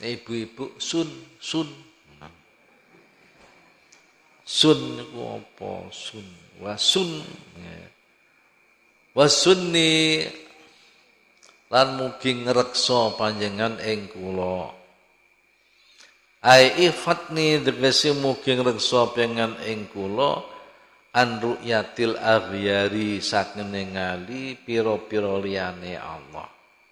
Ibu-ibu sun. Sun iku apa? Sun. Wasun. Wasunni lan mugi ngreksa panjenengan ing kula. Ai ifatni tegese mugi ngreksa panjenengan ing kula an ru'yatil aghyari saking ningali pira-pira liyane Allah.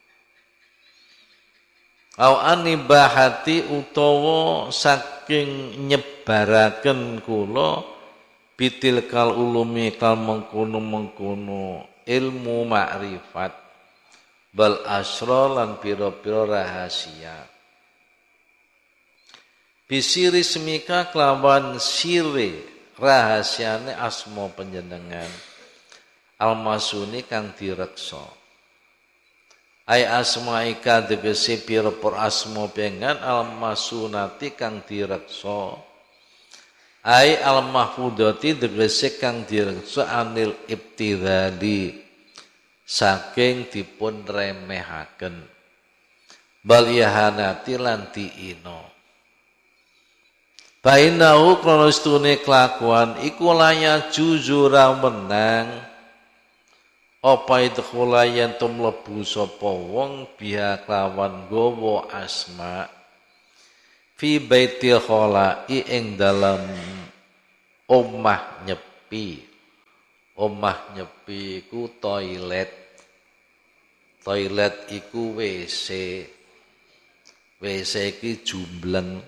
Au anibahati utawa saking nyebaraken kula bitilkal ulumi kal mengkono ilmu makrifat bal asra lan pira-pira rahasia. Bisiri semika kelawan sire rahasiane asma panjenengan almasuni kang direksa. Ai asmaika tegese pira-pira asma pengen almasunati kang direksa. Ai al-mahfudati tegese kang direksa anil ibtidali saking dipun remehaken bal yahanati lan diina bainahu kronostune kelakuan iku laya juzura menang apa itu khulayan tumlebu sapa wong biha kelawan gawa asma fi baitil kholai ing dalam omah nyepi. Omah nyepi iku toilet. Toilet iku WC. WC iki jumbleng.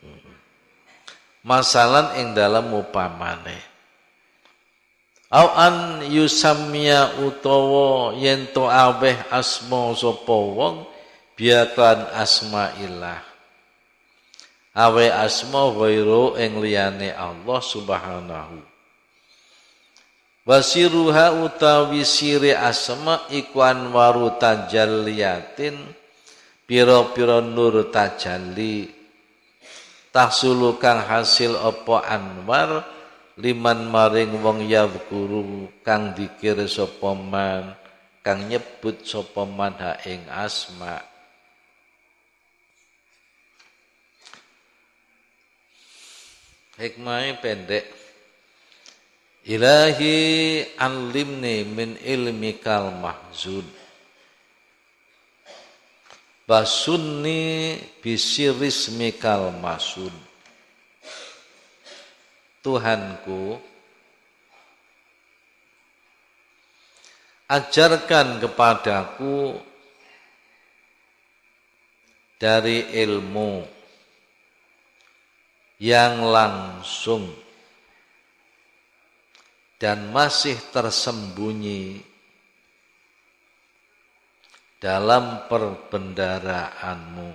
Masalan ing dalam upamane. Au an yusamya utawa yen to aweh asma sapa wong biaklan asmaillah. Awe asma ghairu ing liyane Allah Subhanahu. Wasiruha utawi siri asma iku anwaru tajalliyatin pira-pira nur tajalli tahsulu kang hasil apa anwar liman maring wong yadhkuru kang dikir sapa man kang nyebut sapa man ha ing asma. Hikmahnya pendek. Ilahi alimni min ilmikal mahzun. Basunni bisirismikal masun. Tuhanku, ajarkan kepadaku dari ilmu yang langsung dan masih tersembunyi dalam perbendaraanmu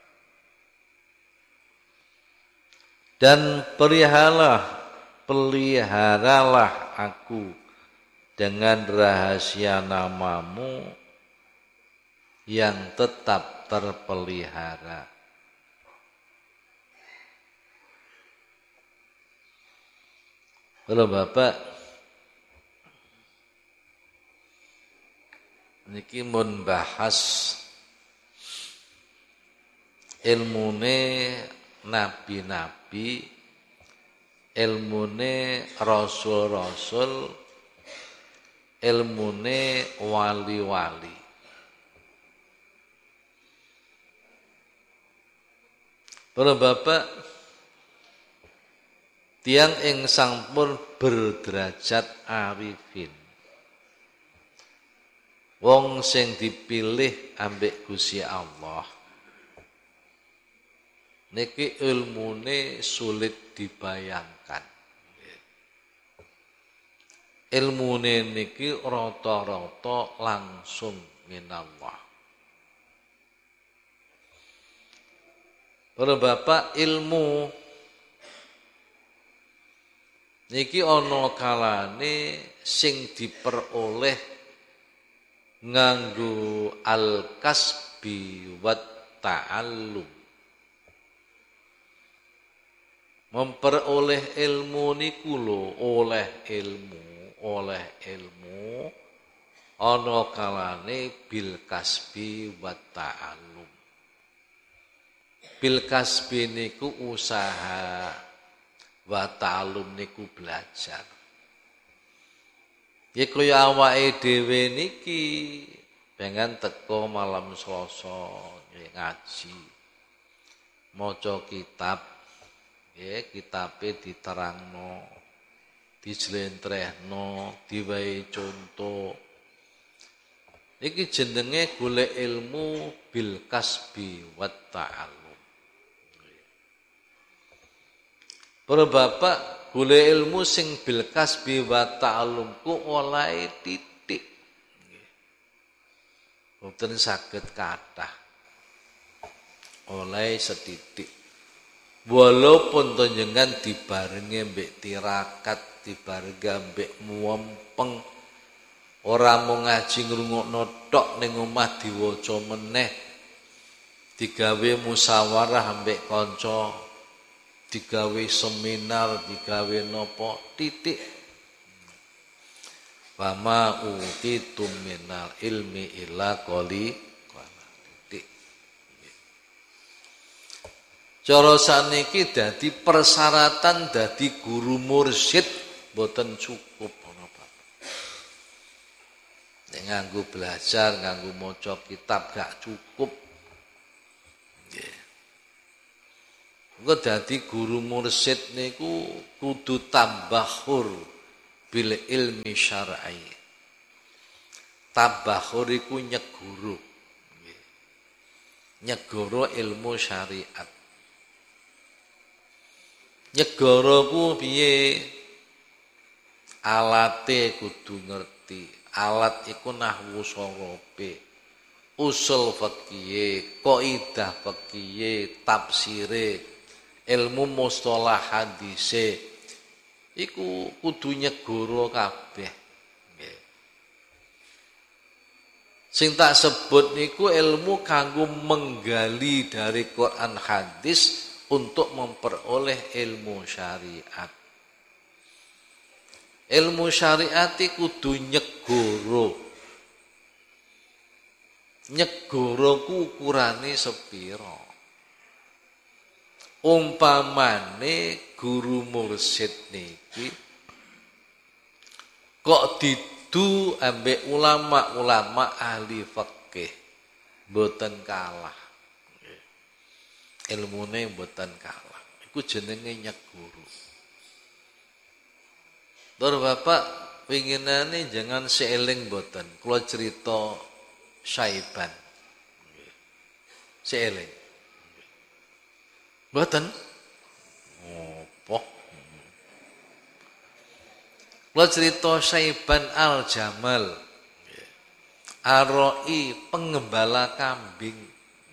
dan peliharalah aku dengan rahasia namamu yang tetap terpelihara. Kalau Bapak niki mun bahas ilmune nabi-nabi, ilmune rasul-rasul, ilmune wali-wali. Kalau Bapak tiang ing sampun berderajat arifin. Wong sing dipilih ambek Gusti Allah. Niki ilmune sulit dibayangkan. Ilmune niki rata-rata langsung minallah. Para bapak ilmu niki ana kalane sing diperoleh nganggo al-kasbi wat ta'allum. Memperoleh ilmu niku lho, oleh ilmu ana kalane bil kasbi wat ta'allum. bil kasbi niku usaha, wa ta'allum niku belajar. Ya kaya awake dhewe niki pengen teko malam Selasa ngaji. Maca kitab, ya kitabe diterangno, dijlentrehno, diwai contoh. Iki jenenge golek ilmu bil kasbi wa ta'allum. Para bapak golek ilmu sing bil kasbi wa ta'allum ku oleh titik. Mboten saged kathah. Oleh setitik. Walaupun panjenengan dibarengi mbek tirakat, dibarengi mbek muempeng, ora mung ngaji ngrungokno tok ning omah diwaca meneh, digawe musyawarah mbek kanca, digawe seminar, digawe nopo titik. Wama utitum minal ilmi illa qali titik. Cara saniki dadi persyaratan dadi guru mursyid boten cukup ana Bapak. Nek nganggo belajar, nganggo maca kitab gak cukup. Nggih. Engko dadi guru mursyid niku kudu tambahur bil ilmi syar'i. Tambahur iku nyeguru. Nggih. Nyegoro ilmu syariat. Nyegoro ku piye? Alate kudu ngerti. Alat iku nahwu sorope. Usul fikih, kaidah fikih, tafsire, ilmu mustalah hadise iku kudu nyegoro kabeh. Nggih. Sing tak sebut niku ilmu kanggo menggali dari Quran hadis untuk memperoleh ilmu syariat. Ilmu syariat kudu nyegoro. Nyegoro ku ukurane sepira? Umpamane guru mursyid niki kok didu ambek ulama-ulama ahli fikih mboten kalah. Ilmune mboten kalah. Iku jenenge nyegoro. Tur Bapak pinginane jangan seeling mboten. Kula cerita Syaiban. Seeling. Mboten. Apa? Kula cerita Syaiban Al-Jamal. Aroi pengembala kambing.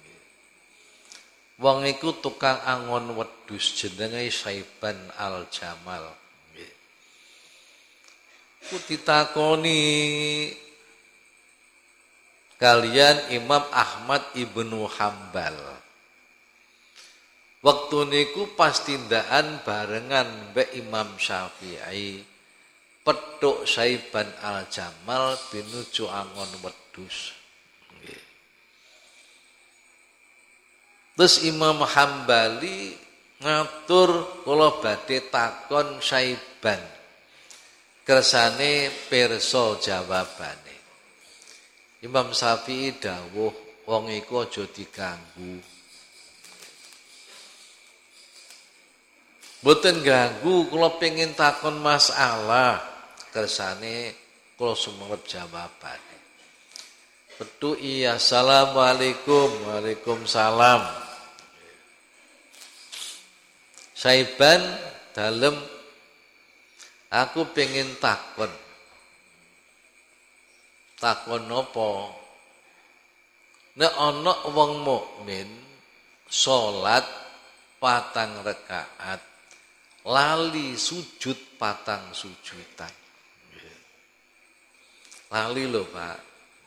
Wong iku tukang angon wedhus jenenge Syaiban Al-Jamal. Nggih. Ku ditakoni kalian Imam Ahmad Ibnu Hambal. Waktu niku pas tindakan barengan mbek Imam Syafi'i. Petuk Syaiban Al-Jamal pinuju angon wedhus. Terus Imam Hambali ngatur kula badhe takon Syaiban. Kersane pirsa jawabane. Imam Syafi'i dawuh wong iku aja diganggu. Mboten ganggu, kula pengin takon masalah. Kersane kula sumerep jawabane. Petu iya, assalamualaikum, waalaikumsalam. Syaiban dalem aku pengen takon. Takon apa? Nek ana wong mukmin salat 4 rakaat lali sujud 4 sujudan. Lali lho, Pak.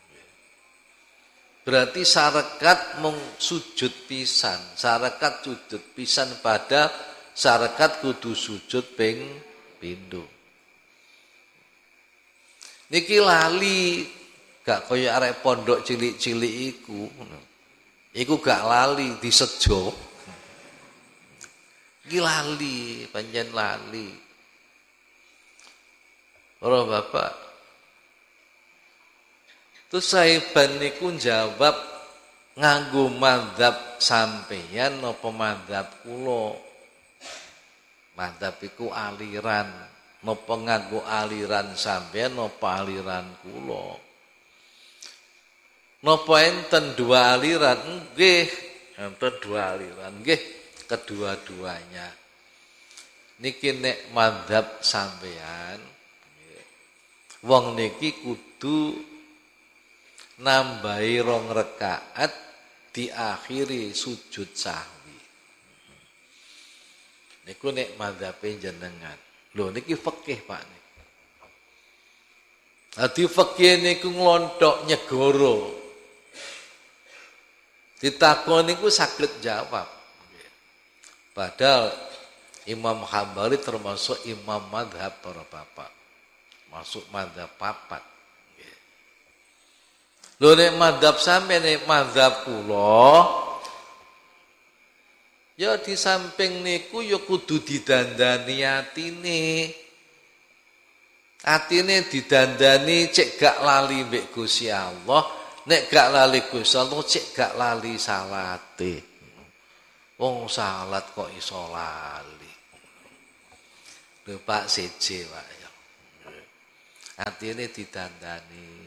Berarti sarekat mung sujud pisan, sarekat sujud pisan pada sarekat kudu sujud ping pindho. Niki lali gak kaya arek pondok cilik-cilik iku. Iku gak lali disejo. lali, panjen lali. Para bapak. Terus sahiban niku jawab nganggo madzhab sampeyan napa madzhab kula? Madzhab iku aliran. Napa nganggo aliran sampeyan napa aliran kula? Napa enten dua aliran? Nggih, enten dua aliran. Nggih, kedua-duanya. Niki nek madzhab sampeyan wong niki kudu nambahi 2 rakaat diakhiri sujud sahwi. Niku nek madzhabe jenengan. Lho niki fikih Pak nek. Dadi fikih niku nglonthok nyegoro. Ditakon niku saged jawab. Padahal Imam Hambali termasuk imam madzhab para bapak. Masuk madzhab 4. Lho nek madzhab sampe nek madzhab kula ya di samping niku ya kudu didandani atine. Atine didandani cek gak lali mbek Gusti Allah, nek gak lali Gusti Allah cek gak lali salate. Wong salat kok iso lali. Lho Pak seje Pak ya. Atine didandani.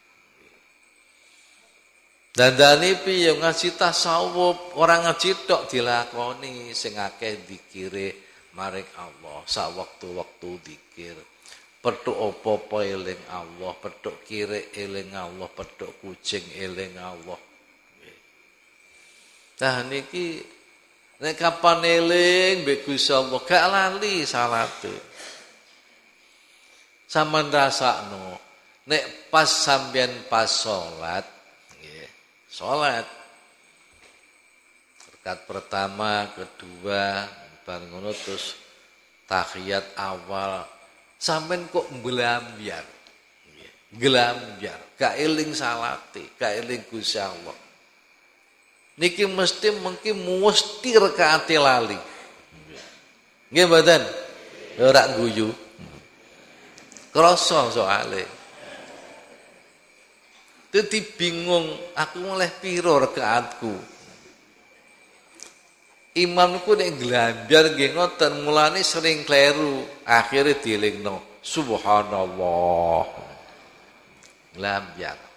Dandani piye ngaji tasawuf, orang ngaji tok dilakoni sing akeh dikire maring Allah, sak wektu-wektu dikir. Petuk apa-apa eling Allah, petuk kire eling Allah, petuk kucing eling Allah. Nah niki nek kapan eling mbek Gusti Allah gak lali salate. Sampeyan rasakno nek pas sampeyan pas salat sholat rakaat pertama, kedua, bareng ngono terus tahiyat awal sampean kok nglambyar. Nglambyar, gak eling salate, gak eling Gusti Allah. Niki mesti rakaate lali. Nggih mboten? Ora guyu. Krasa soalé. Dadi bingung, aku oleh piro rakaatku. Imamku nek nglambyar nggih ngoten, mulane sering kleru, akhire dielingno subhanallah. Nglambyar.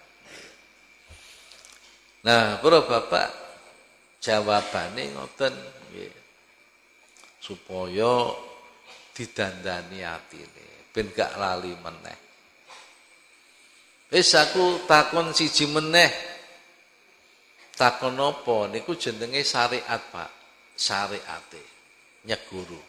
Nah, para bapak jawabane ngoten nggih. Supaya didandani atine ben gak lali meneh. Wis aku takon siji meneh. Takon apa? Niku jenenge syariat, Pak. Syariate. Nyeguru.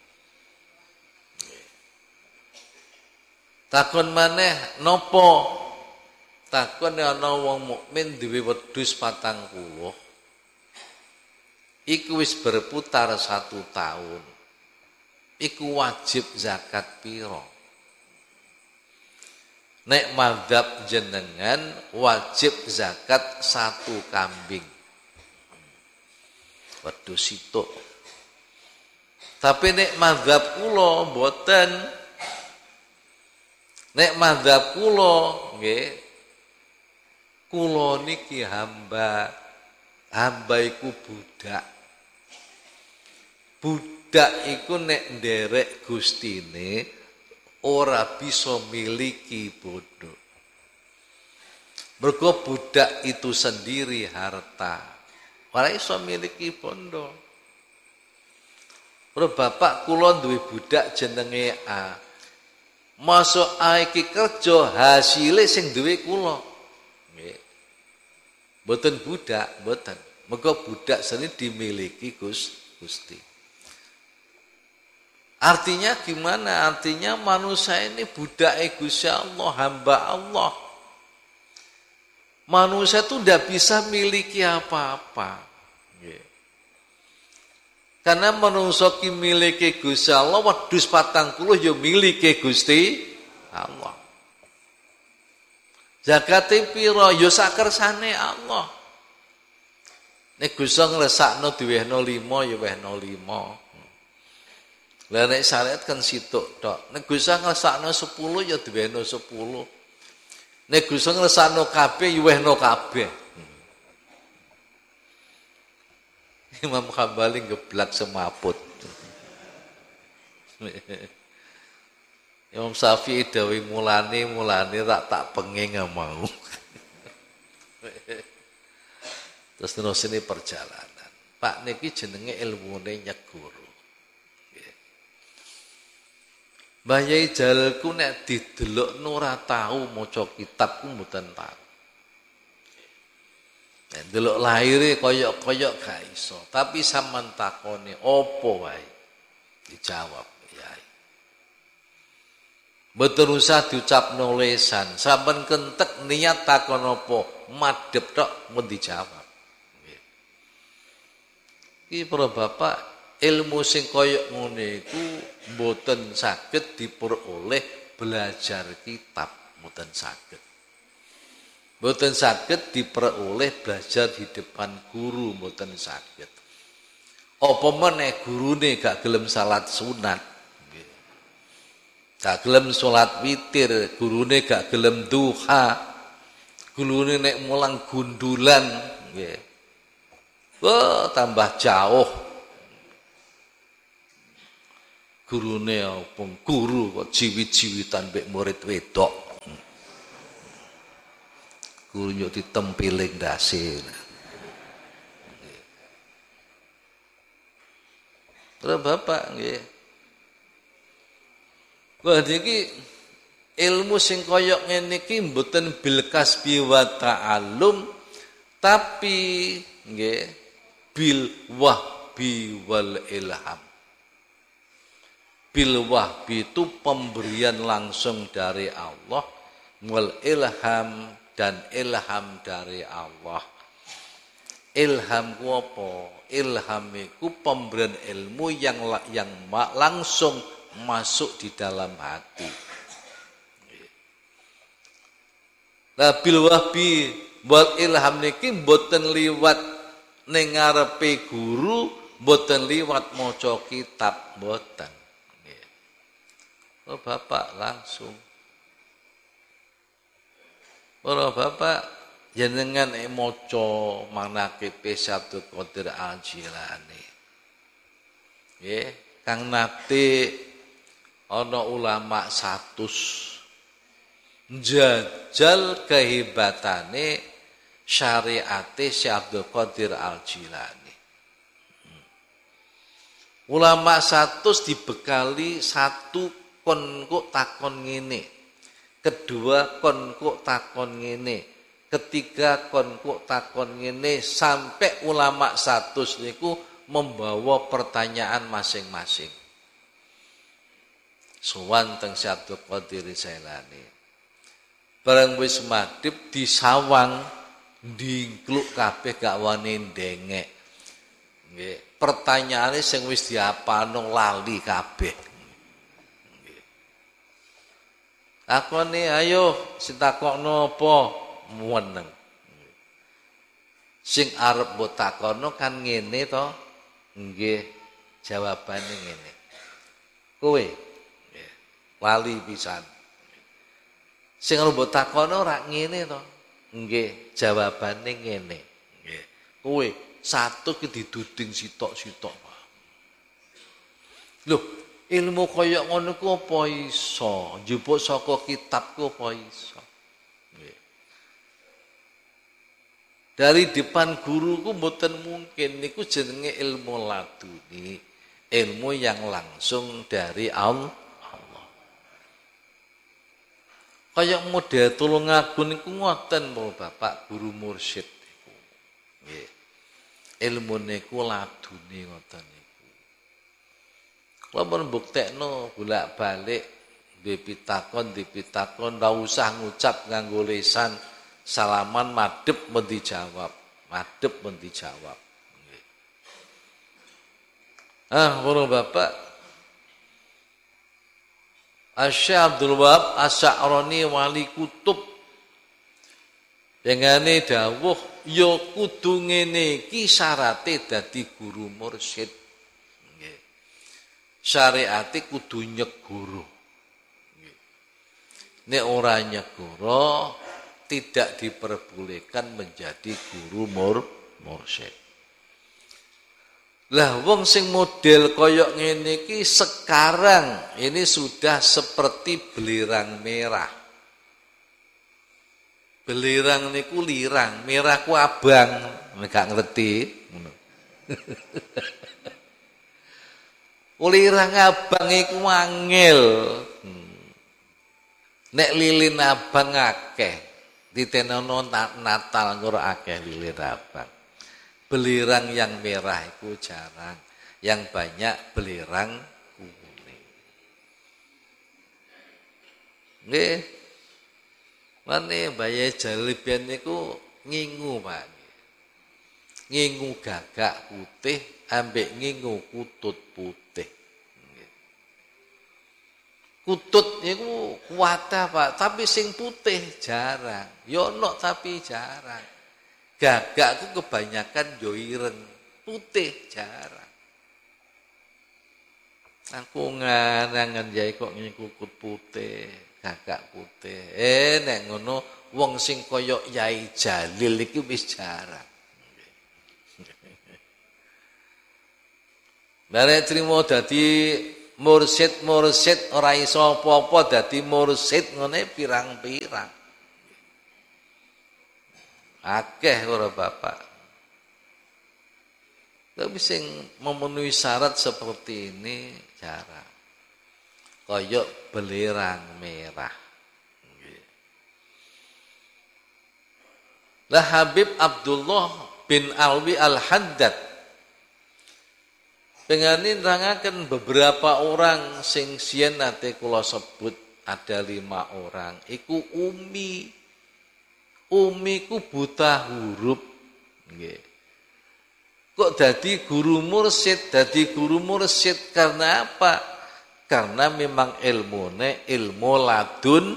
Takon maneh napa? Takon ana wong mukmin duwe wedhus 40. Iku wis berputar 1 tahun. Iku wajib zakat piro? Nek madzhab jenengan wajib zakat 1 kambing. Wedhus situk. Tapi nek madzhab kula mboten. Nek madzhab kula nggih kula niki hamba. Hamba iku budak. Budak iku nek nderek gustine ora bisa miliki bondo. Mergo budak itu sendiri harta. Ora iso miliki bondo. Bro bapak kula duwe budak jenenge A. Masuk A iki kerja hasile sing duwe kula. Nggih. Mboten budak, mboten. Mergo budak sendiri dimiliki Gusti. Artinya gimana? Artinya manusia ini budak Gusti Allah, hamba Allah. Manusia itu tidak bisa miliki apa-apa. Karena manusia ki miliki Gusti Allah, wedhus 40 ya miliki Gusti Allah. Zakate pira ya sakersane Allah. Nek Gusti ngresakno diwehno 5 ya wehno 5. Lah nek syariat kan situk tok. Nek Gusti ngersakno 10 ya diwehno 10. Nek Gusti ngersakno kabeh ya wehno kabeh. Imam Hambali geblak semaput. Imam Syafi'i dawuh mulane tak pengen nggak mau. Terus ini perjalanan. Pak niki jenenge ilmune nyeguru. Mbah Yai Jalalku nek didelokno ora tau maca kitab ku mboten tau. Nek delok lahire koyok-koyok gak iso, tapi sampean takone apa wae dijawab Yai. Mboten usah diucapno lesan, sampean kentek niat takon apa, madhep tok mun dijawab. Iki para bapak ilmu sing koyok ngene iku mboten saged diperoleh belajar kitab, mboten saged. Mboten saged diperoleh belajar di depan guru, mboten saged. Apa meneh gurune gak gelem salat sunat. Gak gelem salat witir, gurune gak gelem duha. Gurune nek mulang gundulan nggih. Wah, tambah jauh. Gurune apa guru kok jiwit-jiwitan mbek murid wedok. Guru yo ditempiling ndase. Terus Bapak nggih. Wah niki ilmu sing koyok ngene iki mboten bil kasbi wa ta'allum tapi nggih bil wahbi wal ilham. Bil wahbi itu pemberian langsung dari Allah, wal ilham dan ilham dari Allah. Ilham ku apa? Ilham itu pemberian ilmu yang langsung masuk di dalam hati. Nah bil wahbi wal ilham niki mboten liwat ning ngarepe guru, mboten liwat maca kitab, mboten. Oh Bapak langsung. Para Bapak jenengan maca manaqib Syaikhul Qadir Al-Jilani. Nggih, kang nate ana ulama 100 njajal kehebatane syariate Syaikhul Qadir Al-Jilani. Ulama 100 dibekali satu kon kok takon ngene. Kedua kon kok takon ngene. Ketiga kon kok takon ngene sampai ulama 100 niku membawa pertanyaan masing-masing. Sowan teng Syaikhul Qadir Jailani. Bareng wis madhep disawang dingkluk kabeh gak wani ndengek. Nggih, pertanyaane sing wis diapalno lali kabeh. Takone ayo sing takokno apa meneng. Sing arep mbok takono kan ngene to. Nggih, jawabane ngene. Kowe lali pisan. Sing arep mbok takono ora ngene to. Nggih, jawabane ngene. Nggih. Kowe satu ki diduding sitok-sitok. Lho, ilmu kaya ngono ku apa iso? Njupuk saka kitab ku apa iso? Nggih. Dari depan guru ku mboten mungkin niku jenenge ilmu laduni, ilmu yang langsung dari Allah. Kaya model Tulungagung niku ngoten Bapak guru mursyid niku. Nggih. Ilmune ku ladune ngoten niku. Kula pun buktekno bolak-balik dipitakon ora usah ngucap nganggo lisan, salaman madhep men dijawab, madhep men dijawab. Nggih. Para Bapak Asy Abdul Wahab Asy'arani wali kutub dengane dawuh ya kudu ngene iki syarate dadi guru mursyid. Nggih. syariate kudu nyegoro. Nek ora nyegoro tidak diperbolehkan menjadi guru mursyid. Lah wong sing model koyok ngene iki sekarang ini sudah seperti belerang merah. Belerang niku lirang, merah ku abang, gak ngerti. Lirang abang iku angel. Nek lilin abang akeh, ditenono Natal ora akeh lilin abang. Belerang yang merah itu jarang, yang banyak belerang kuning. Nggih. Mane bayi jalibian niku ngingu, Pak. Ngingu gagak putih ambek ngingu kutut putih. Kutut niku kuwatah, Pak, tapi sing putih jarang. Yo ono tapi jarang. Gagak ku kebanyakan yo ireng, putih jarang. Aku nganangan jai kok ngikut putih, gagak putih. Nek ngono wong sing kaya Yai Jalil iki wis jarang. Nek trimo dadi mursyid ora iso apa-apa dadi mursyid ngene pirang-pirang. Akeh ora Bapak. Tapi sing memenuhi syarat seperti ini jarang. Koyok belerang merah. Lah Habib Abdullah bin Alwi Al-Haddad pengen nerangaken beberapa orang sing sien nate kula sebut ada 5 orang. Iku umi. Umi ku buta huruf. Nggih. Kok dadi guru mursyid? Dadi guru mursyid karena apa? Karena memang ilmune ilmu ladun.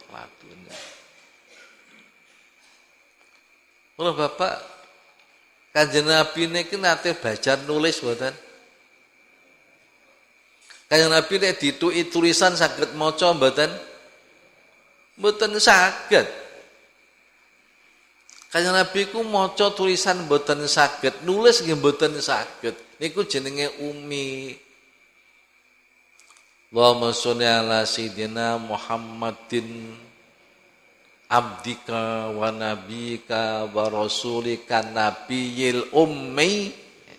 Kalau Bapak Kanjeng Nabi niki nate belajar nulis mboten? Kanjeng Nabi nek dituki tulisan saged maca mboten? Mboten saged. Kanjeng Nabi ku maca tulisan mboten saged, nulis nggih mboten saged. Niku jenenge umi. Allahumma sholli ala sayyidina Muhammadin abdika wa nabika wa rasulika nabiyil ummi.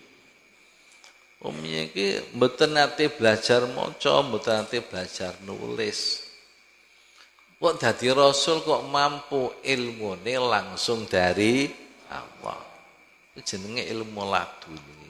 Ummi iki mboten nate belajar maca, mboten nate belajar nulis. Kok dadi rasul kok mampu ilmune langsung dari Allah. Itu jenenge ilmu laduni.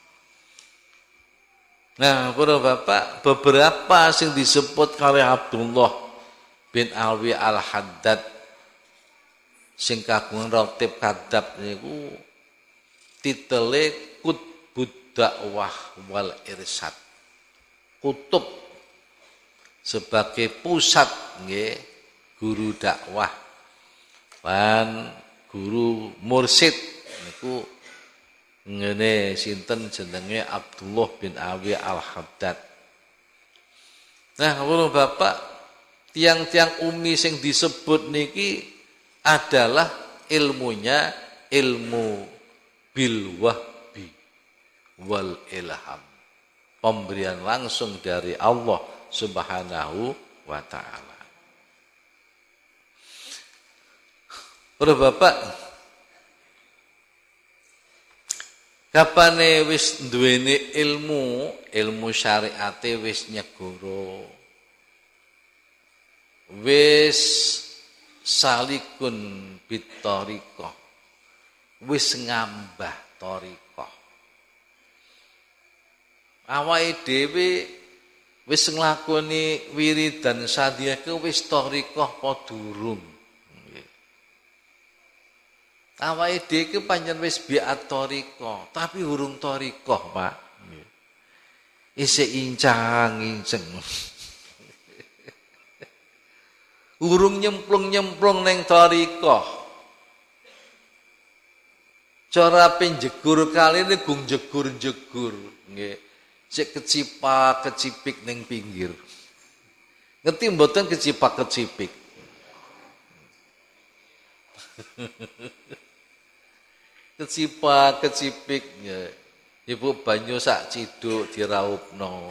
Nah, para Bapak, beberapa sing disebut kali Abdullah bin Alwi Al-Haddad sing kagungan rotib kadab niku titele Qutbud Dakwah wal Irsyad. Kutub sebagai pusat nggih guru dakwah lan guru mursyid niku ngene sinten jenenge Abdullah bin Alwi Al-Haddad. Nah, kalau Bapak tiang-tiang umi sing disebut niki adalah ilmunya ilmu bil wahbi wal ilham. Pemberian langsung dari Allah Subhanahu wa taala. Para Bapak, kapane wis duweni ilmu syariate wis nyegoro. Wis salikun bitorikoh, wis ngambah torikoh. Awake dhewe wis nglakoni wiridan sadhiake wis torikoh apa durung. Awake dhewe iki pancen wis biat torikoh, tapi urung torikoh, Pak. Isih incang-inceng. Urung nyemplung-nyemplung neng torikoh. Cara penjegur kali ini gung jegur-jegur. Cek kecipik ning pinggir. Ngerti mboten kecipik. Kecipik ya. Ibu banyu sak ciduk diraupno.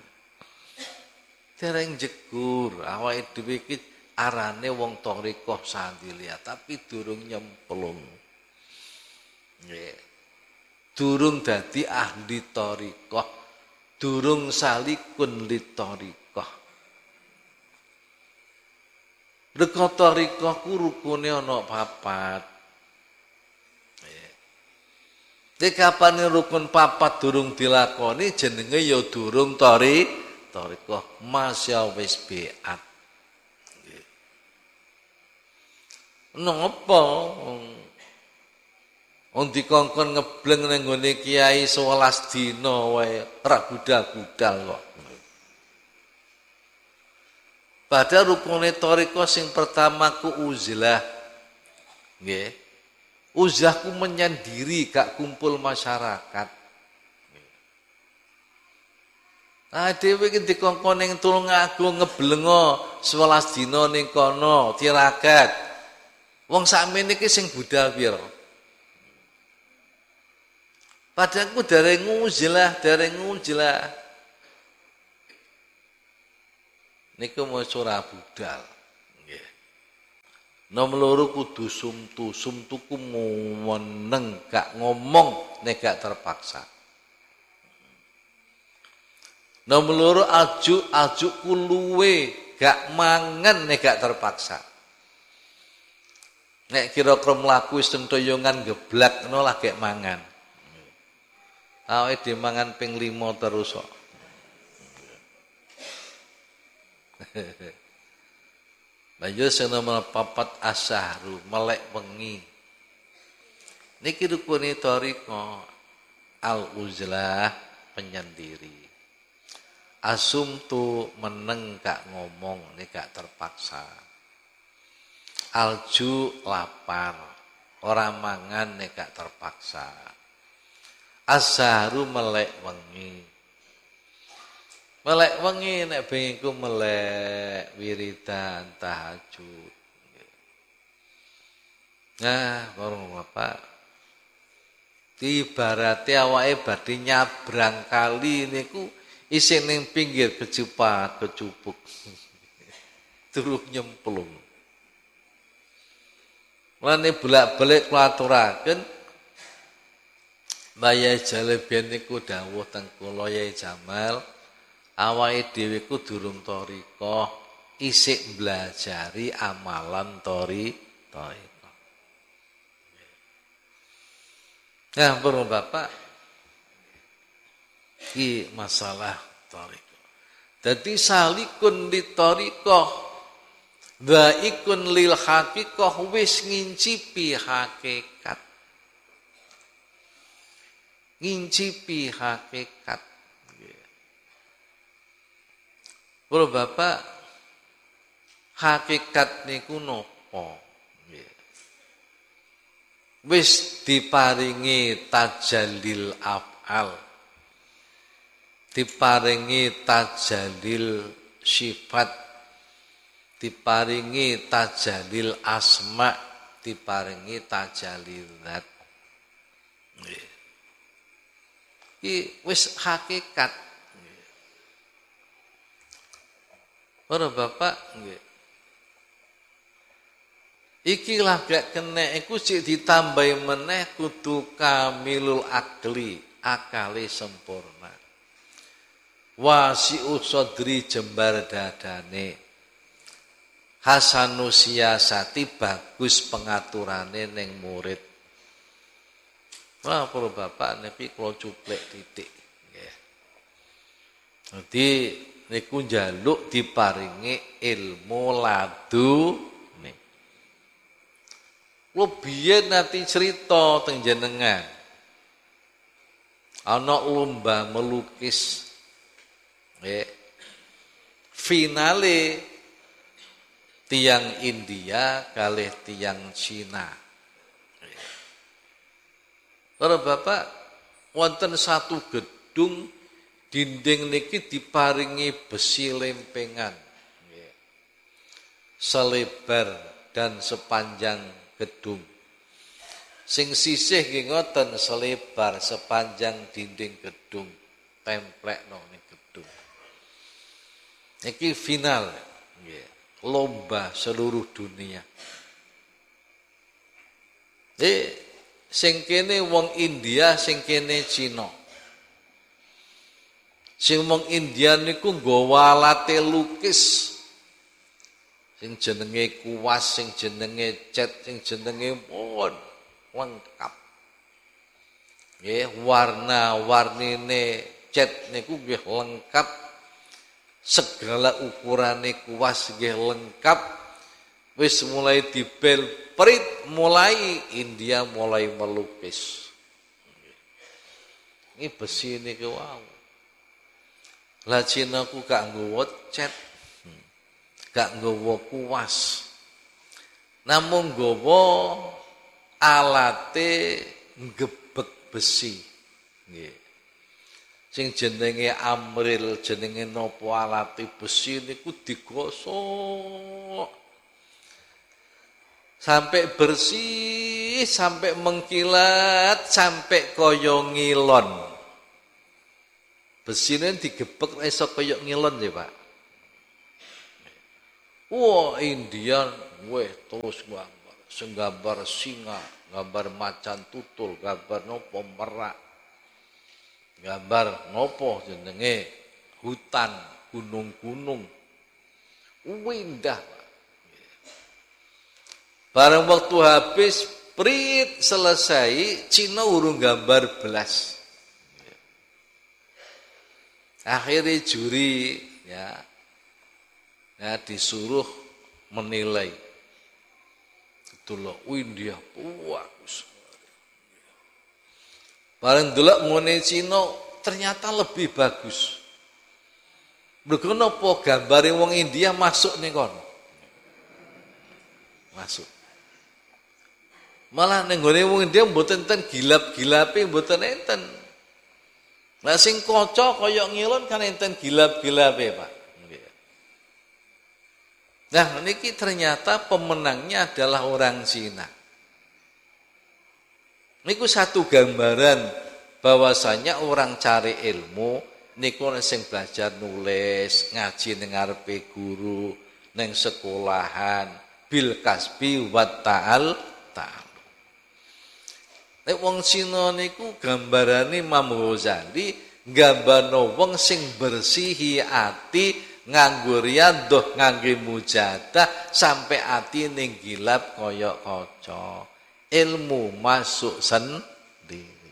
Dereng jegur, awake dhewe iki arane wong thariqah sandilia tapi durung nyemplung. Nggih. Durung dadi ahli thariqah, durung salikun li thariqah. Reka thariqah ku rukune ana 4. Nek kapane rukun 4 durung dilakoni jenenge ya durung thariqah, masya wis beat. Napa wong dikongkon ngebleng nang gone kiai 11 dina wae ora budal-budal kok. Padahal rukune thariqah sing pertama ku uzlah. Nggih. Uzlahku menyendiri gak kumpul masyarakat. Nah dhewe iki dikongkon ning Tulungagung ngeblengo 11 dina ning kono tiragat. Wong sakmene iki sing budal pira? Padahal ku dereng nguzlah. Niku mau surah budal. Nomor loro kudu sumtu ku meneng gak ngomong nek gak terpaksa. Nomor loro ajuk ku luwe gak mangan nek gak terpaksa. Nek kira-kira mlaku wis tentoyongan geblak ngono lah gek mangan. Awake dimangan ping 5 terus kok. Banjur sing nomor 4 asyahru melek wengi. Niki rukune thariqah al-uzlah penyendiri. Asumtu meneng gak ngomong nek gak terpaksa. Alju lapar, ora mangan nek gak terpaksa. Asyahru melek wengi. Melek wengi nek bengi ku melek wiridan tahajud. Nah, para Bapak, ibarate awake badhe nyabrang kali niku isih ning pinggir kecupuk. Durung nyemplung. Mulane bolak-balik kula aturaken Mbah Yai Jalebien niku dawuh teng kula Yai Jamal, awake dhewe ku durung thariqah, isih mblajari amalan thariqah. Nah, para Bapak, iki masalah thariqah. Dadi salikun li thariqah, dhaikun lil haqiqah, wis ngincipi hakikat. Ngincipi hakikat. Para Bapak, hakikat niku napa? Wis diparingi tajallil af'al, diparingi tajallil sifat, diparingi tajallil asma, diparingi tajallil zat. Iki wis hakikat. Para Bapak nggih. Iki lah gak kena iku sik ditambahi meneh kudu kamilul akli, akale sempurna. Wasi'u sadri jembar dadane. Hasanus siasati bagus pengaturane ning murid. Wah, para Bapak niki kula cuplek titik nggih. Dadi niku njaluk diparingi ilmu laduni. Kulo biyen nanti cerita teng jenengan. Ana lomba melukis. Nggih. Finale tiang India kalih tiang Cina. Para Bapak, wonten satu gedung Dinding niki diparingi besi lempengan. Selebar dan sepanjang gedung. Sing sisih nggih ngoten selebar sepanjang dinding gedung. Templekno ning gedung. Iki final. Lomba seluruh dunia. Sing kene wong India, sing kene Cina. Sing wong India niku nggawa alate lukis. Sing jenenge kuas, sing jenenge cat, sing jenenge pun lengkap. Nggih, warna-warnine cat niku nggih lengkap. Segala ukurane kuas nggih lengkap. Wis mulai dibel prit, mulai India mulai melukis. Ini besi niku wau. Lah Cina ku gak nggawa cat, gak nggawa kuas. Namung nggawa alate ngebek besi. Nggih. Sing jenenge amril, jenenge nopo alate besi niku digosok. Sampai bersih, sampai mengkilat, sampai kaya ngilon. Besine digebek iso kaya ngilon ya, Pak. Wah, India terus gambar. Sing gambar singa, gambar macan tutul, gambar nopo merak. Gambar nopo jenenge hutan, gunung-gunung. Indah, Pak. Barang waktu habis, prit selesai, Cina urung gambar belas. Akhirnya juri ya disuruh menilai. Itulah India bagus. Bareng delok ngene Cina ternyata lebih bagus. Mergo napa gambare wong India masuk ning kono. Masuk. Malah ning gone wong India mboten enten gilap-gilape mboten enten. Lah sing kaca kaya ngilon kan enten gilap-gilape, Pak. Nah, niki ternyata pemenangnya adalah orang Cina. Niku satu gambaran bahwasanya orang cari ilmu niku sing belajar nulis, ngaji ning ngarepe guru, ning sekolahan, bil kasbi wa ta'al. Nek wong Cina niku gambarane Imam Ghazali gambarno wong sing bersihi ati nganggo riyadhah ngangge mujadah sampai ati ning gilap kaya kaca. Ilmu masuk sendiri.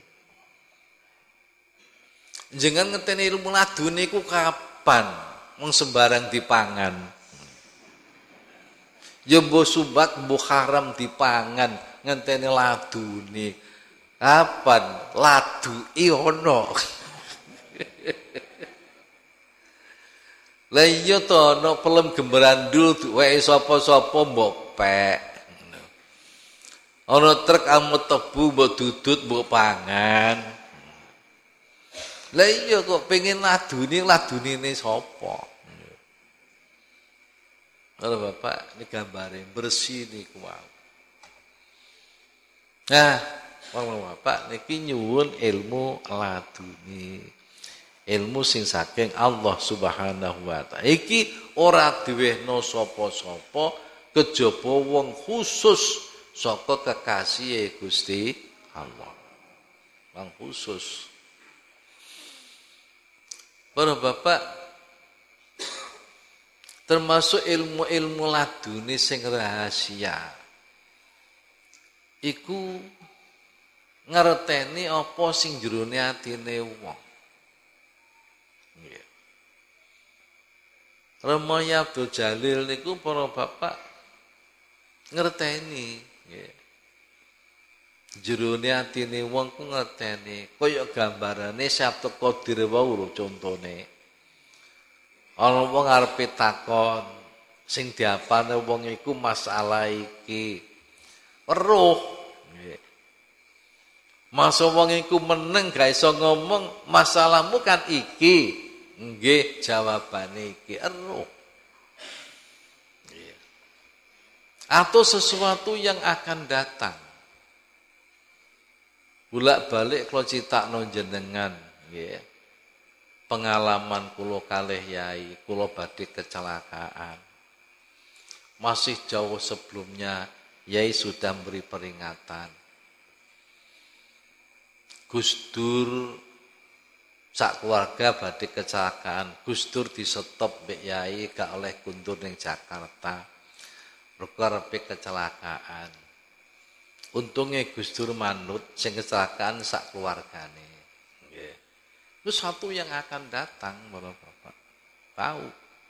Jenengan ngeteni ilmu ladun niku kapan? Wong sembarang dipangan. Ya mbok subak mbok haram dipangan ngenteni ladune. Kapan ladu ono? Lah iya to ana pelem gembrandul wae sapa-sapa mbok pek. Ana truk amet tebu mbok dudut mbok pangan. Lah iya kok pengen ladune sapa? Kalau Bapak ini gambare bersih niku wae. Nah, Bapak niki nyuwun ilmu laduni. Ilmu sing saking Allah Subhanahu wa taala. Iki ora diwehno sapa-sapa kejaba wong khusus saka kekasih Gusti Allah. Wong khusus. Para Bapak termasuk ilmu-ilmu laduni sing rahasia. Iku ngerteni apa sing jerone atine wong. Nggih. Ramaya Abdul Jalil niku para bapak ngerteni, nggih. Jerone atine wong ku ngerteni, kaya gambarane Sabtu Qadir wae lho contone. Ana wong arepe takon, sing diapane wong iku masalah iki. Weruh Masa wong iku meneng gak iso ngomong, masalahmu kan iki. Nggih, jawabane iki eruh. Atau sesuatu yang akan datang. Bolak-balik kalau critakno jenengan, nggih. Pengalaman kula kalih yai, kula badhe kecelakaan. Masih jauh sebelumnya yai sudah memberi peringatan. Gus Dur sak keluarga badhe kecelakaan. Gus Dur disetop mbek yai gak oleh kundur ning Jakarta. Mergo arepe kecelakaan. Untunge Gus Dur manut sing kecelakaan sak keluargane. Nggih. Itu satu yang akan datang, Bapak. Tahu.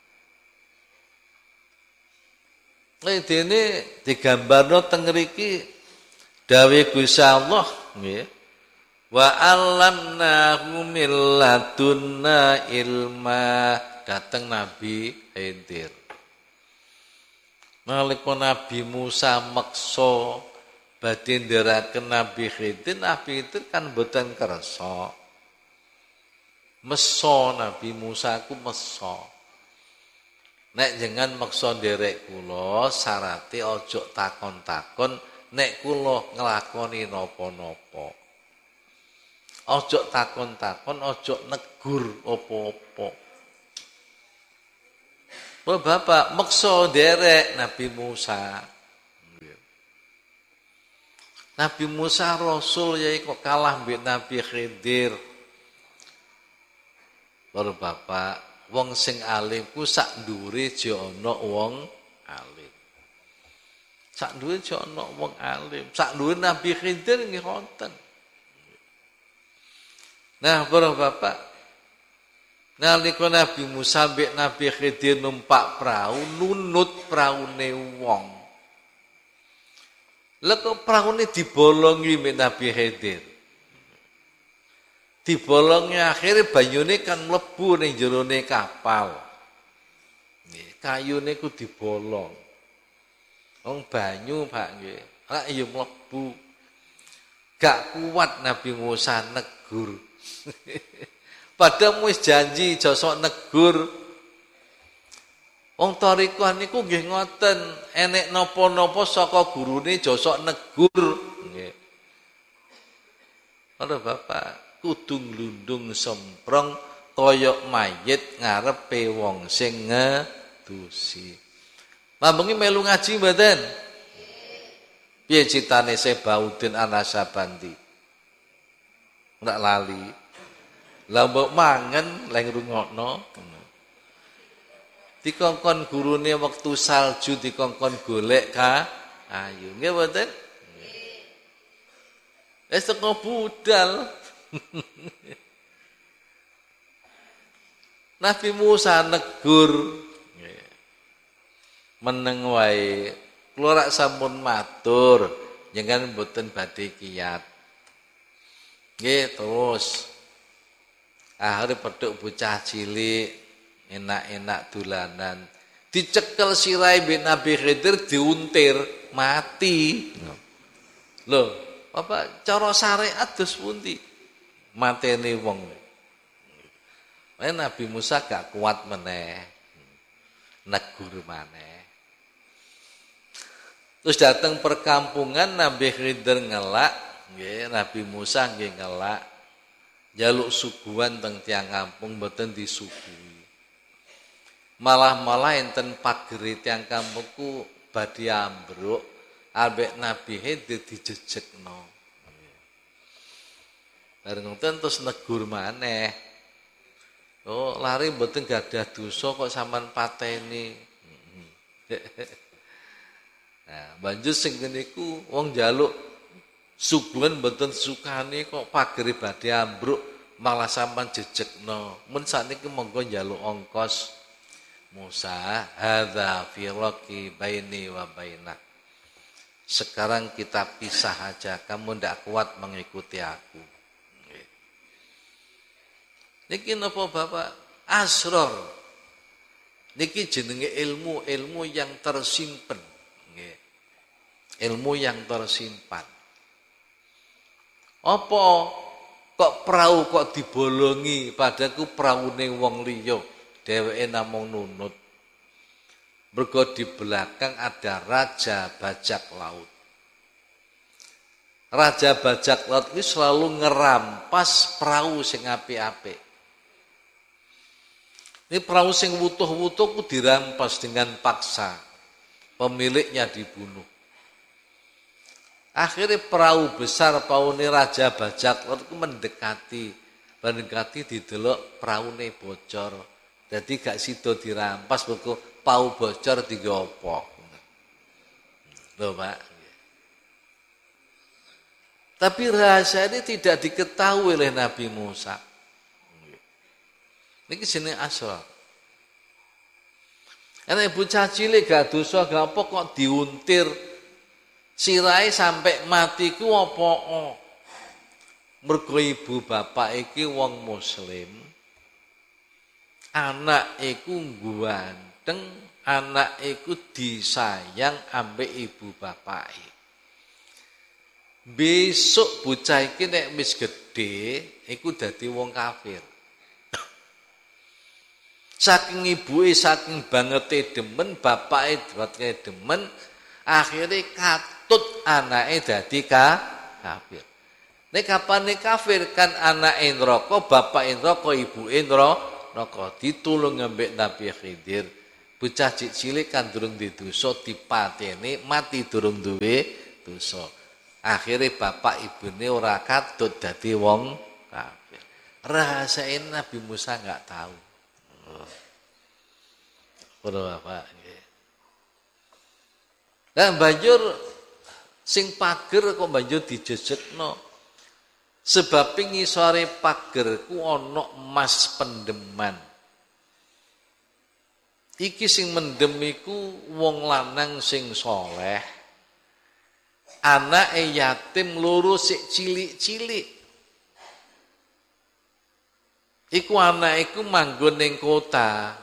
Dene digambarno teng mriki dawuh Gusti Allah nggih. Wa 'allamnahu min ladunna ilma, dateng Nabi Khidir. Nalika Nabi Musa meksa badhe ndherekaken Nabi Khidir kan mboten kersa. Mesa Nabi Musa ku mesa. Nek jenengan meksa nderek kula, syarate aja takon-takon nek kula nglakoni napa-napa. Aja takon-takon, aja negur apa-apa. Bapak meksa nderek Nabi Musa. Nabi Musa Rasul yai kok kalah mbek Nabi Khidir. Bapak, wong sing alim ku sak ndure aja ana wong alim. Sak ndure aja ana wong alim. Sak ndure Nabi Khidir nggih wonten. Nah, para bapak, nalika Nabi Musa mbek Nabi Khidir numpak perahu, nunut praune wong. Lha kok praune dibolongi mbek Nabi Khidir. Dibolongi akhirnya banyune kan mlebu ning jerone kapal. Nggih, kayune ku dibolong. Wong banyu, Pak nggih. Lah ya mlebu. Gak kuat Nabi Musa negur. Padahal wis janji jasa negur. Wong thariqah niku nggih ngoten, enek napa-napa saka gurune jasa negur. Nggih. Halo Bapak, kudu glundung semprong kaya mayit ngarepe wong sing ngedusi. Mambengi melu ngaji mboten? Piye citane Sebaudin An-Nasyabandi? Ndak lali. Lah mbok mangen leng rungokno. Dikongkon gurune wektu salju dikongkon golek ayu. Nggih mboten? Wis teko budal. Nabi Musa negur. Meneng wae. Kula rak sampun matur, jenengan mboten badhe kiyat. Nggih, terus. Akhire pedhuk bocah cilik, enak-enak dolanan. Dicekel sirahe mbek Nabi Khidir diuntir, mati. Lho, Bapak cara syariat dos pundi? Matene wong. Nabi Musa gak kuat meneh. Negur maneh. Terus datang perkampungan Nabi Khidir ngelak, nggih, Nabi Musa nggih ngelak. Jaluk suguhan teng tiang kampung mboten disuguhi. Malah enten pageri tiang kampungku badhe ambruk, ambek Nabi Khidir dijejekno. Bareng ngoten terus negur maneh. Oh, lari mboten gadah dosa kok sampean pateni. Nah, banjur sing niku wong njaluk suguhan mboten sukane kok pagere badhe ambruk malah sampean jejekno. Mun sakniki monggo njaluk ongkos. Musa, hadza firaqi baini wa bainak. Sekarang kita pisah aja, kamu ndak kuat mengikuti aku. Niki napa Bapak? Asror. Niki jenenge ilmu yang tersimpen. Ilmu yang tersimpan. Apa kok perahu kok dibolongi padaku praune wong liya, dheweke namung nunut. Mergo di belakang ada raja bajak laut. Raja bajak laut ini selalu ngerampas perahu sing apik-apik. Ini perahu sing wutuh-wutuh ku dirampas dengan paksa. Pemiliknya dibunuh. Akhirnya perahu besar paune raja bajak laut ku mendekati didelok praune bocor. Jadi gak sida dirampas mergo pau bocor dienggo apa. Lho, Pak. Tapi rahasia ini tidak diketahui oleh Nabi Musa. Ini jenenge asrar. Ana bocah cilik gak dosa gak apa kok diuntir sirahe sampai mati ku apa? Mergo ibu bapak iki wong muslim. Anak iku ganteng, anak iku disayang ambek ibu bapake. Besok bocah iki nek wis gedhe iku dadi wong kafir. Saking ibuke saking bangete demen, bapake bangete demen, akhirnya katut anake dadi kafir. Nek kapane kafir kan anake neraka, bapake neraka, ibuke neraka. Ditulung ambek Nabi Khidir. Bocah cilik kan durung didosa dipateni, mati durung duwe dosa. Akhirnya bapak ibune ora katut dadi wong kafir. Rahasia ini Nabi Musa enggak tahu. Para bapak nggih. Lah banjur sing pager kok banjur dijejetno. Sebab ngisore pager ku ana emas pendeman. Iki sing mendem iku wong lanang sing soleh. Anake yatim loro sik cilik-cilik. Iku anak iku manggon ning kota.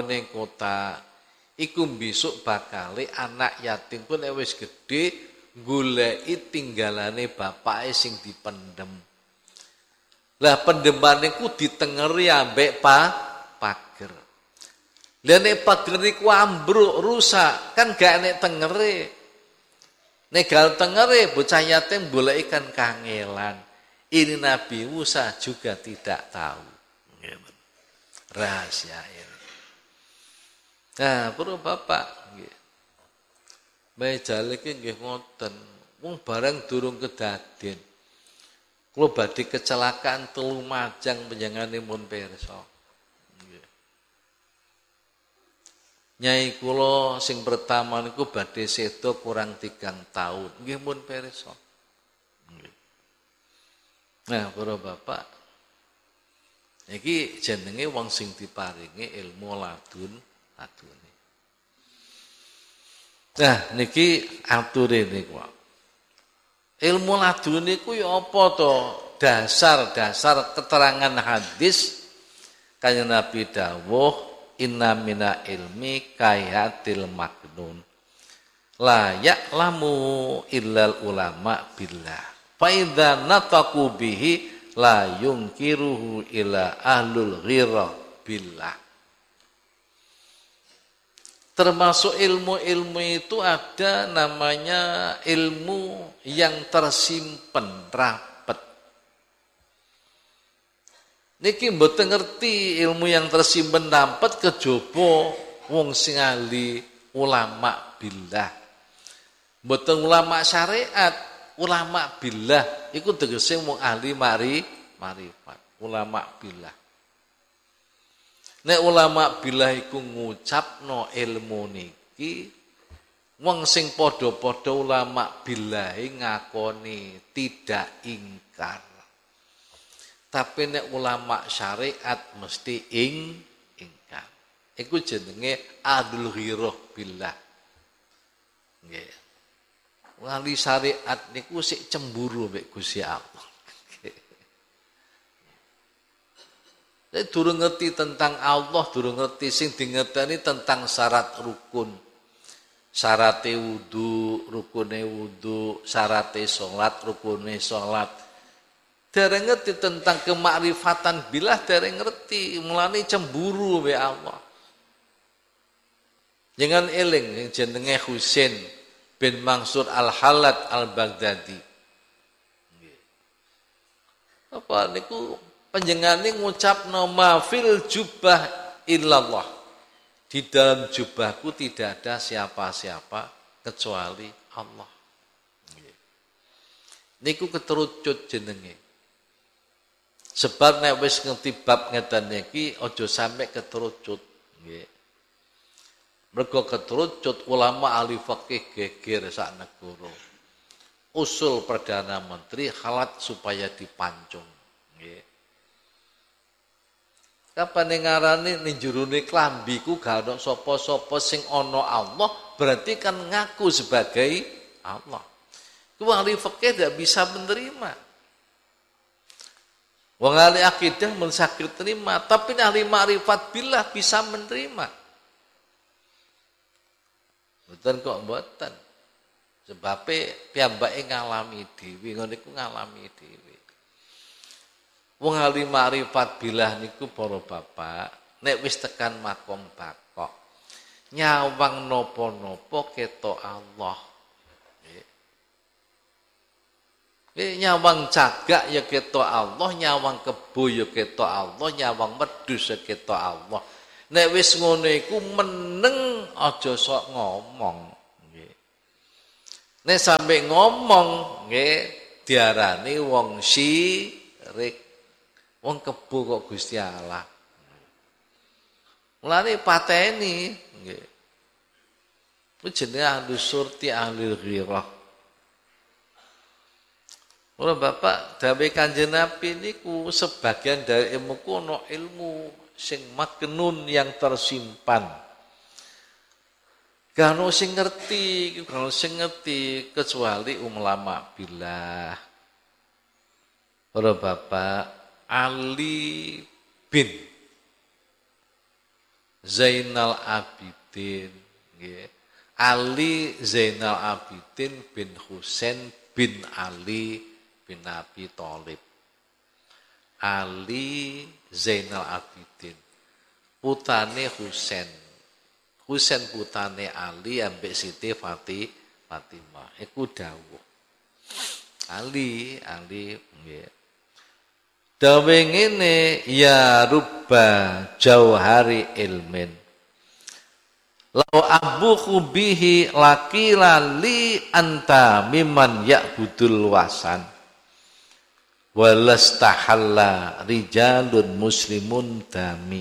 Iku besok bakale anak yatim pun wis gedhe goleki tinggalane bapake sing dipendem. Lah pendemane ku ditengeri ambek pager. Lah nek pager iku ambruk rusak, kan gak nek tengere. Nek gal tengere bocah yatim goleki kan kangelan. Ini Nabi Musa juga tidak tahu. Rahasia ini. Nah, para bapak nggih. Mejale iki nggih ngoten. Wong barang durung kedaden. Kula badhe kecelakaan 3 majang panjenengane mun pirsa. Nggih. Nyai kula sing pertama niku badhe sedo kurang 3 tahun. Nggih mun pirsa. Nggih. Nah, para bapak iki jenenge wong sing diparingi ilmu ladune. Nah, niki ature niku. Ilmu ladune niku ya apa to? Dasar-dasar keterangan hadis kanjeng Nabi dawuh inna mina ilmi kayatil maknun. La ya'lamu illal ulama billah. Fa idza nataqu bihi la yungkiruhu ila ahlul ghirah billah. Termasuk ilmu-ilmu itu ada namanya ilmu yang tersimpen rapet. Niki mboten ngerti ilmu yang tersimpen rapet kejaba wong sing ahli ulama billah. Mboten ulama syariat, ulama billah iku tegese wong ahli marifat, ulama billah. Nek ulama billah iku ngucapno ilmu niki wong sing padha-padha ulama billah ngakoni tidak ingkar. Tapi nek ulama syariat mesti ingkar. Iku jenenge adul ghirah billah. Nggih. Wali syariat niku sik cemburu mek Gusti Allah. Nek durung ngerti tentang Allah, durung ngerti sing dingerteni tentang syarat rukun. Syarate wudu, rukune wudu, syarate salat, rukune salat. Dereng ngerti tentang kemakrifatan billah, dereng ngerti, mulane cemburu be Allah. Jangan eling jenenge Husain bin Mansur Al-Halat Al-Baghdadi. Apa niku panjenengane ngucapno ma fil jubah illallah. Di dalam jubahku tidak ada siapa-siapa kecuali Allah. Niku keterucut jenenge. Sebab nek wis ngerti bab ngeten iki aja sampe keterucut, nggih. Mergo keterucut ulama ahli fikih geger sak negara. Usul Perdana Menteri halat supaya dipancung, nggih. Kapan ngarani ning jerone klambiku gak ono sapa-sapa sing ana Allah, berarti kan ngaku sebagai Allah. Ku ahli fikih tidak bisa menerima. Wong ahli akidah mensakir terima, tapi ahli ma'rifat billah bisa menerima. Mboten kok mboten. Sebabe piyambake ngalami dhewe, ngono niku ngalami dhewe. Wong ahli ma'rifat billah niku para bapak, nek wis tekan makom bakok, nyawang napa-napa ketok Allah. Nyawang cagak ya ketok Allah, nyawang kebo ya ketok Allah, nyawang wedhus ya ketok Allah. Nek wis ngono iku meneng aja sok ngomong, nggih. Nek sampe ngomong nggih diarani wong syirik. Wong kebo kok Gusti Allah. Mulane pateni nggih. Ku jenenge ahli surti ahli ghirah. Ora Bapak, dawuh Kanjeng Nabi niku sebagian dari ilmu kuno ilmu sing maknun yang tersimpan. Gak ono sing ngerti, kecuali ulama billah. Ora Bapak, Ali bin Zainal Abidin, nggih. Ali Zainal Abidin bin Husain bin Ali bin Abi Thalib. Ali Zainal Abidin putane Husain. Husain putane Ali ambek Siti Fatimah. Iku dawuh. Ali nggih. Dawuh ngene, ya rubba jauhari ilmin. Lau abuhu bihi laqila li anta mimman ya'budul wasan. Walastahalla rijalun muslimun dami.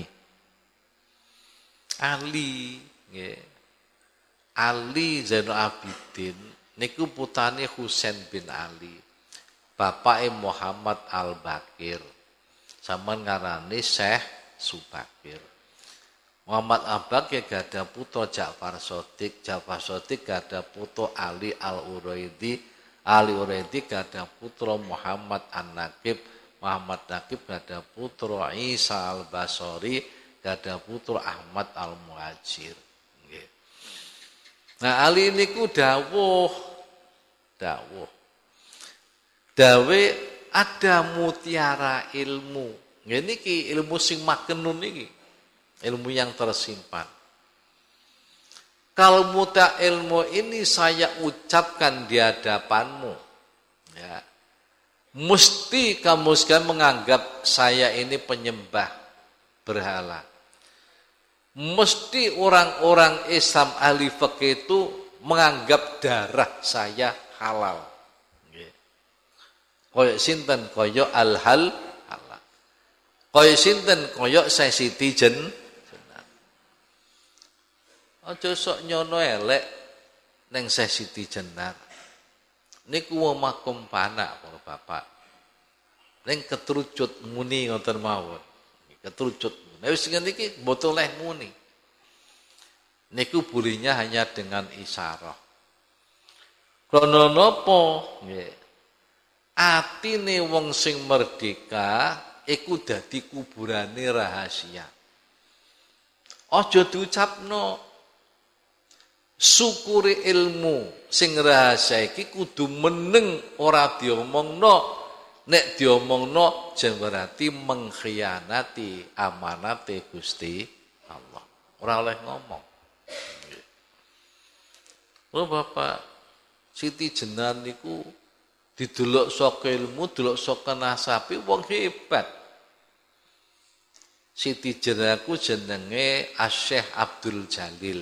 Ali nggih. Ali Zainal Abidin niku putane Husain bin Ali. Bapake Muhammad Al-Bakir. Sampeyan ngarani Syekh Subakir. Muhammad Al-Bakir gada putra Ja'far Shadiq. Ja'far Shadiq gada putra Ali Al-Uraidi. Ali Uraidi gada putra Muhammad An-Naqib, Muhammad Naqib gada putra Isa Al-Basri, gada putra Ahmad Al-Muhajir. Nggih. Nah, Ali niku dawuh. Dawe ada mutiara ilmu. Nggih niki ilmu sing maknun niki. Ilmu yang tersimpan. Kalau muta ilmu ini saya ucapkan di hadapanmu, ya, mesti kamu sekalian menganggap saya ini penyembah berhala. Mesti orang-orang Islam ahli fikih itu menganggap darah saya halal. Koyok sinten koyok al-hal halal. Koyok sinten koyok saya Siti Jenar. Aja sok nyono elek neng Siti Jenar. Niku wong makom panak para bapak. Neng ketrucut muni ngoten mawon. Ketrucut. Nek wis ngene iki mboten oleh muni. Niku bulinya hanya dengan isyarah. Krana napa? Nggih. Atine wong sing merdeka iku dadi kuburane rahasia. Aja diucapno. Syukuri ilmu sing rahasia iki kudu meneng ora diomongno Nek diomongno jan berarti mengkhianati amanate Gusti Allah. Ora oleh ngomong. Oh Bapak, Siti Jenar niku didelok saka ilmu, delok saka nasabe wong hebat. Siti Jenar ku jenenge Asy-Syaikh Abdul Jalil.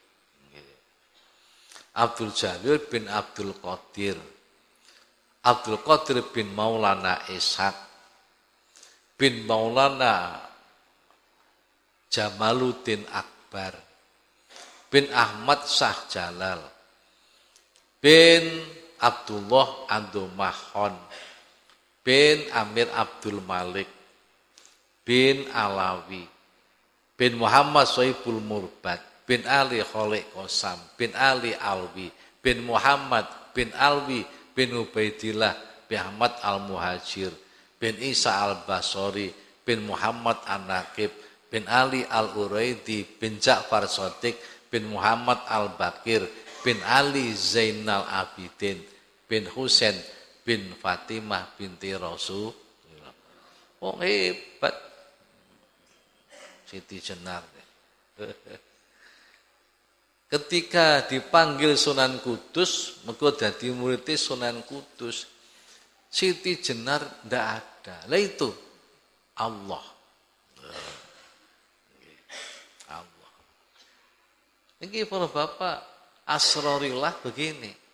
Abdul Jalil bin Abdul Qadir. Abdul Qadir bin Maulana Ishaq bin Maulana Jamaluddin Akbar bin Ahmad Shah Jalal bin Abdullah Andomahon bin Amir Abdul Malik bin Alawi bin Muhammad Sohibul Murbad bin Ali Kholik Qasam bin Ali Alwi bin Muhammad bin Alwi bin Ubaidillah bin Ahmad Al-Muhajir bin Isa Al-Basori bin Muhammad An-Naqib bin Ali Al-Uraidi bin Ja'far Shadiq bin Muhammad Al-Bakir bin Ali Zainal Abidin bin Husain bin Fatimah binti Rasul. Oh hebat Siti Jenar. Ketika dipanggil Sunan Kudus, mergo dadi murid Sunan Kudus, Siti Jenar ndak ada. Lah itu Allah. Allah. Ini para bapak asrorillah begini.